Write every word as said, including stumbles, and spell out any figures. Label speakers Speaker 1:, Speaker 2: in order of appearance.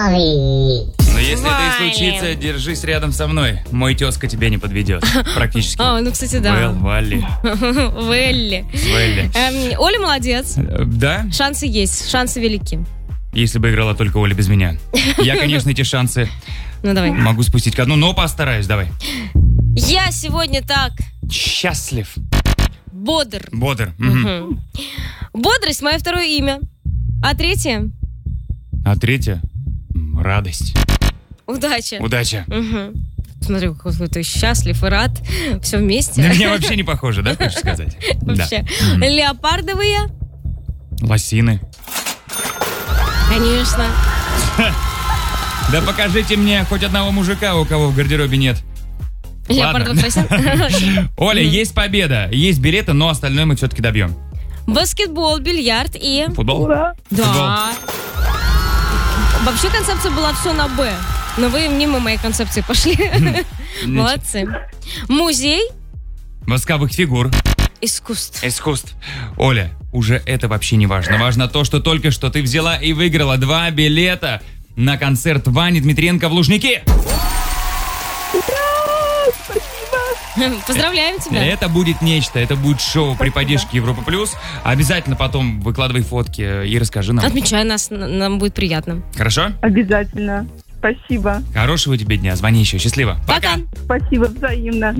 Speaker 1: Вали.
Speaker 2: Но если это и
Speaker 3: Вали.
Speaker 2: случится, держись рядом со мной. Мой тезка тебя не подведет. Практически.
Speaker 3: А, ну, кстати, да.
Speaker 2: Вэл, Валли.
Speaker 3: Велли.
Speaker 2: Вэлли.
Speaker 3: Эм, Оля молодец.
Speaker 2: Э, Да?
Speaker 3: Шансы есть, шансы велики.
Speaker 2: Если бы играла только Оля без меня. Я, конечно, эти шансы
Speaker 3: Ну, давай.
Speaker 2: могу спустить ко дну, но постараюсь, давай.
Speaker 3: Я сегодня так
Speaker 2: Счастлив.
Speaker 3: бодр.
Speaker 2: Бодр. Мгм.
Speaker 3: Мгм. Бодрость — мое второе имя. А третье
Speaker 2: А третье? М, Радость.
Speaker 3: — удача.
Speaker 2: Удача.
Speaker 3: Мгм. Смотри, какой ты счастлив и рад. Все вместе.
Speaker 2: На меня вообще не похоже, да, хочешь сказать?
Speaker 3: Вообще.
Speaker 2: Да. Мгм.
Speaker 3: Леопардовые.
Speaker 2: Лосины.
Speaker 3: Конечно.
Speaker 2: Да покажите мне хоть одного мужика, у кого в гардеробе нет.
Speaker 3: Леопардовых лосин.
Speaker 2: Оля, есть победа, есть билеты, но остальное мы все-таки добьем.
Speaker 3: Баскетбол, бильярд и...
Speaker 2: Футбол?
Speaker 1: Ура.
Speaker 3: Да. Вообще концепция была все на «Б». Но вы мимо моей концепции пошли. Молодцы. Музей
Speaker 2: Восковых фигур.
Speaker 3: искусств.
Speaker 2: Искусств. Оля, уже это вообще не важно. Важно то, что только что ты взяла и выиграла два билета на концерт Вани Дмитриенко в Лужники.
Speaker 3: Поздравляем тебя.
Speaker 2: Это будет нечто, это будет шоу при поддержке Европа Плюс. Обязательно потом выкладывай фотки и расскажи нам.
Speaker 3: Отмечай нас, н- нам будет приятно.
Speaker 2: Хорошо?
Speaker 1: Обязательно. Спасибо.
Speaker 2: Хорошего тебе дня, звони еще, счастливо.
Speaker 3: Пока.
Speaker 1: Спасибо взаимно.